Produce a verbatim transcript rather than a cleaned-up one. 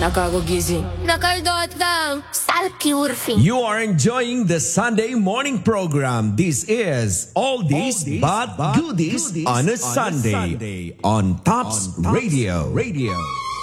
Nakagugising. Nakaldot lang. Salkiurfing. You are enjoying the Sunday morning program. This is All This But Goodies on a Sunday on Tops Radio. Radio.